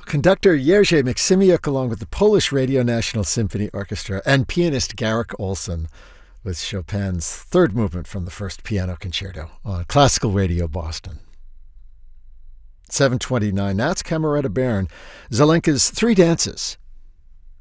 Conductor Jerzy Maksimiuk along with the Polish Radio National Symphony Orchestra and pianist Garrick Olson with Chopin's third movement from the first piano concerto on Classical Radio Boston. 7:29. Now it's Cameretta Baron, Zelenka's Three Dances,